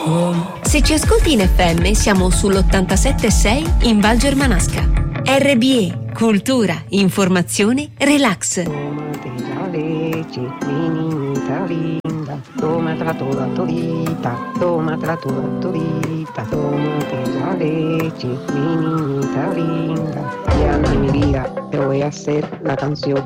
Se ci ascolti in FM siamo sull'87.6 in Val Germanasca. RBE, cultura, informazione, relax. Toma trattora torita, toma trattora torita, toma la leche, mi niñita linda. Ya mi vida, te voy a hacer la canción